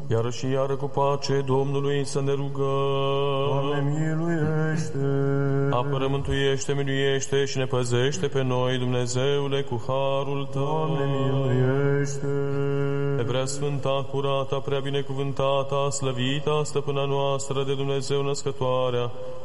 Iară și iară cu pace Domnului să ne rugăm. Doamne, miluiește! Apără, mântuiește, miluiește și ne păzește pe noi, Dumnezeule, cu harul Tău. Doamne, miluiește! Pe prea sfânta, curata, prea binecuvântata, slăvita, stăpâna noastră de Dumnezeu născătoarea,